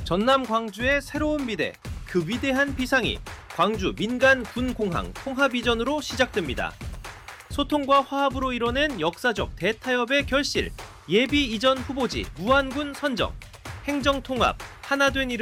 전남 광주의 새로운 미래, 그 위대한 비상이 광주 민간 군공항 통합이전으로 시작됩니다. 소통과 화합으로 이뤄낸 역사적 대타협의 결실, 예비 이전 후보지 무안군 선정, 행정통합, 하나 된 이름